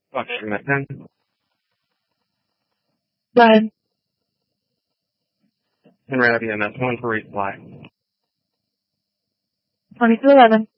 Foxtrot at 10. Go ahead. Henry IBM, that's 1 for reply. 2211.